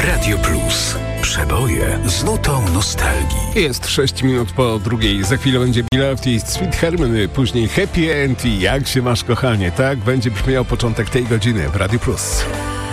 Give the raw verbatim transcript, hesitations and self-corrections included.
Radio Plus. Przeboje z nutą nostalgii. Jest sześć minut po drugiej. Za chwilę będzie Beloved i Sweet Harmony, później Happy End i Jak się masz, kochanie. Tak będzie brzmiał początek tej godziny w Radio Plus.